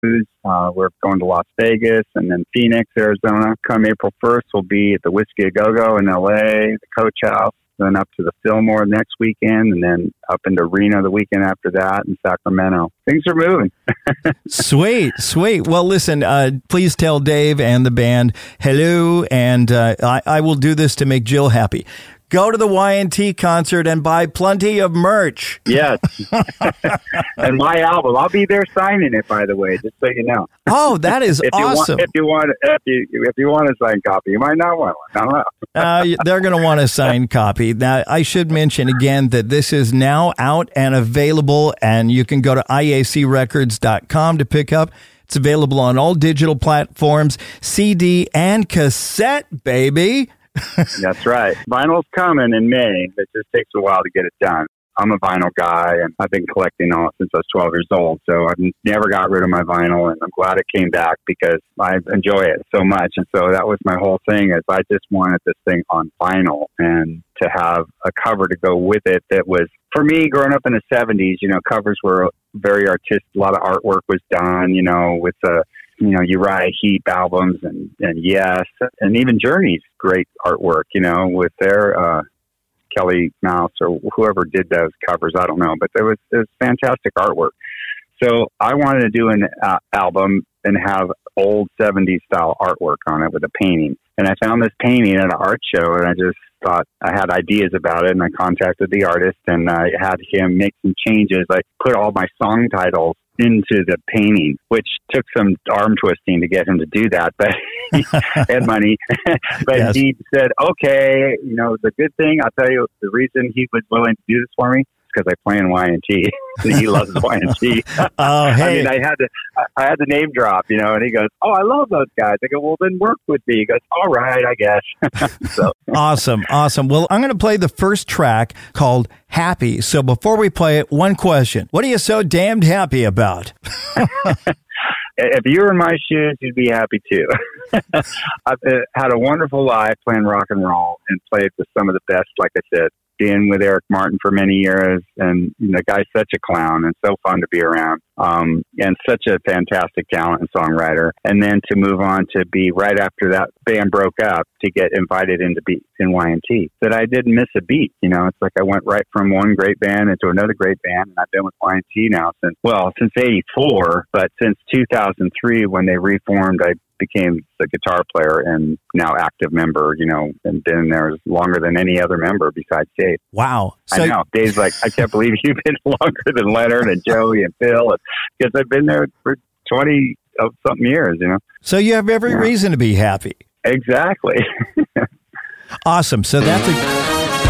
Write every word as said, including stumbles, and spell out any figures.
Uh, we're going to Las Vegas and then Phoenix, Arizona. Come April first, we'll be at the Whiskey A Go-Go in L A, the Coach House, then up to the Fillmore next weekend, and then up into Reno the weekend after that, and Sacramento. Things are moving. Sweet, sweet. Well, listen, uh, please tell Dave and the band hello, and uh, I, I will do this to make Jill happy. Go to the Y and T concert and buy plenty of merch. Yes. And my album. I'll be there signing it, by the way, just so you know. Oh, that is if awesome. You want, if you want if you if you want a signed copy, you might not want one. I don't know. uh, they're going to want a signed copy. Now, I should mention again that this is now out and available, and you can go to I A C records dot com to pick up. It's available on all digital platforms, C D and cassette, baby. That's right. Vinyl's coming in May. It just takes a while to get it done. I'm a vinyl guy, and I've been collecting all since I was twelve years old. So I've never got rid of my vinyl, and I'm glad it came back because I enjoy it so much. And so that was my whole thing, is I just wanted this thing on vinyl and to have a cover to go with it that was, for me, growing up in the seventies, you know, covers were very artistic. A lot of artwork was done, you know, with the you know, Uriah Heep albums and, and Yes, and even Journey's great artwork, you know, with their uh, Kelly Mouse or whoever did those covers. I don't know, but there was, there was fantastic artwork. So I wanted to do an uh, album and have old seventies style artwork on it with a painting. And I found this painting at an art show, and I just thought I had ideas about it, and I contacted the artist, and I had him make some changes. I put all my song titles into the painting, which took some arm twisting to get him to do that, but he had money. But yes. He said, okay, you know, the good thing, I'll tell you, the reason he was willing to do this for me is because I play in Y and T. He loves Y and T. Oh, hey. I mean, I had to, I had the name drop, you know, and he goes, oh, I love those guys. I go, well, then work with me. He goes, all right, I guess. So. Awesome, awesome. Well, I'm going to play the first track called Happy. So before we play it, one question. What are you so damned happy about? If you were in my shoes, you'd be happy too. I've had a wonderful life playing rock and roll and played with some of the best, like I said, being with Eric Martin for many years. And you know, the guy's such a clown and so fun to be around. Um, and such a fantastic talent and songwriter. And then to move on to be right after that band broke up to get invited into be in Y and T, that I didn't miss a beat. You know, it's like I went right from one great band into another great band. And I've been with Y and T now since, well, since eighty-four, but since two thousand three when they reformed, I became the guitar player and now active member, you know, and been there longer than any other member besides Dave. Wow. So, I know. Dave's like, I can't believe you've been longer than Leonard and Joey and Phil, because I've been there for twenty of something years, you know. So you have every yeah. reason to be happy. Exactly. Awesome. So that's a